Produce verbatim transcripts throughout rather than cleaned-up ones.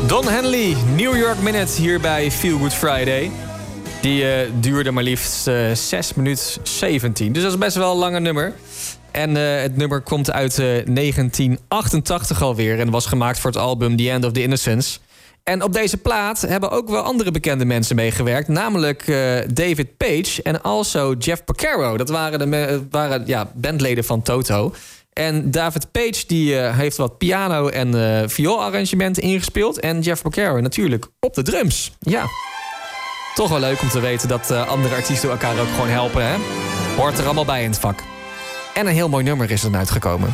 Don Henley, New York Minute hier bij Feel Good Friday. Die uh, duurde maar liefst uh, zes minuten zeventien. Dus dat is best wel een lange nummer. En uh, het nummer komt uit uh, negentien achtentachtig alweer... en was gemaakt voor het album The End of the Innocents. En op deze plaat hebben ook wel andere bekende mensen meegewerkt... namelijk uh, David Page en also Jeff Porcaro. Dat waren, de me- waren ja, bandleden van Toto... En David Page die, uh, heeft wat piano- en uh, violarrangementen ingespeeld. En Jeff Porcaro natuurlijk op de drums. Ja, toch wel leuk om te weten dat uh, andere artiesten elkaar ook gewoon helpen. Hè? Hoort er allemaal bij in het vak. En een heel mooi nummer is er uitgekomen.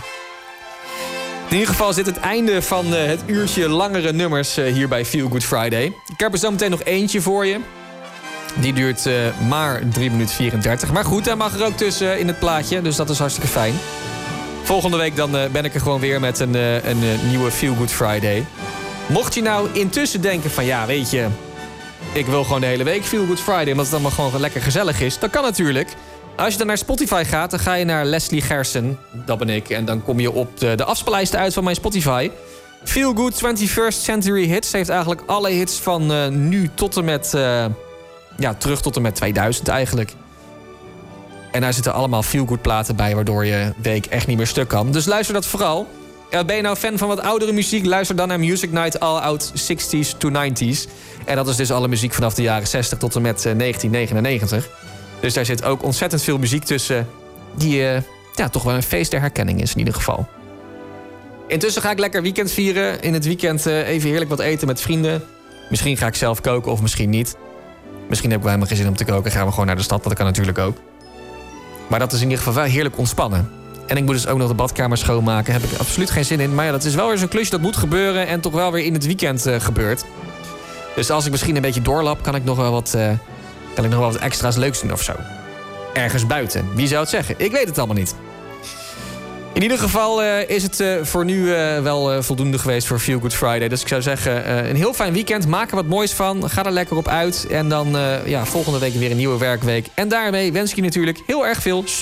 In ieder geval zit het einde van uh, het uurtje langere nummers uh, hier bij Feel Good Friday. Ik heb er zo meteen nog eentje voor je. Die duurt uh, maar drie minuten vierendertig. Maar goed, daar mag er ook tussen uh, in het plaatje. Dus dat is hartstikke fijn. Volgende week dan uh, ben ik er gewoon weer met een, uh, een uh, nieuwe Feel Good Friday. Mocht je nou intussen denken van ja, weet je... ik wil gewoon de hele week Feel Good Friday... omdat het allemaal gewoon lekker gezellig is. Dat kan natuurlijk. Als je dan naar Spotify gaat, dan ga je naar Leslie Gerson. Dat ben ik. En dan kom je op de, de afspeellijsten uit van mijn Spotify. Feel Good twenty-first Century Hits. Heeft eigenlijk alle hits van uh, nu tot en met... Uh, ja, terug tot en met tweeduizend eigenlijk. En daar zitten allemaal feel-good platen bij... waardoor je week echt niet meer stuk kan. Dus luister dat vooral. Ja, ben je nou fan van wat oudere muziek? Luister dan naar Music Night All Out sixties to nineties. En dat is dus alle muziek vanaf de jaren zestig tot en met uh, negentien negenennegentig. Dus daar zit ook ontzettend veel muziek tussen... die uh, ja, toch wel een feest der herkenning is in ieder geval. Intussen ga ik lekker weekend vieren. In het weekend uh, even heerlijk wat eten met vrienden. Misschien ga ik zelf koken of misschien niet. Misschien heb ik wel helemaal geen zin om te koken. Gaan we gewoon naar de stad, dat kan natuurlijk ook. Maar dat is in ieder geval wel heerlijk ontspannen. En ik moet dus ook nog de badkamer schoonmaken. Heb ik absoluut geen zin in. Maar ja, dat is wel weer zo'n klusje dat moet gebeuren... en toch wel weer in het weekend uh, gebeurt. Dus als ik misschien een beetje doorlap... kan ik nog wel wat, uh, kan ik nog wel wat extra's leuks doen of zo. Ergens buiten. Wie zou het zeggen? Ik weet het allemaal niet. In ieder geval uh, is het uh, voor nu uh, wel uh, voldoende geweest voor Feel Good Friday. Dus ik zou zeggen, uh, een heel fijn weekend. Maak er wat moois van. Ga er lekker op uit. En dan uh, ja, volgende week weer een nieuwe werkweek. En daarmee wens ik je natuurlijk heel erg veel